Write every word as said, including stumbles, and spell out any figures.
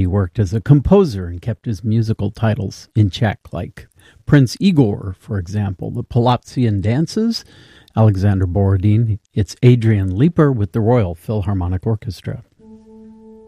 worked as a composer and kept his musical titles in check, like Prince Igor, for example, the Palazzian Dances, Alexander Borodin. It's Adrian Leeper with the Royal Philharmonic Orchestra.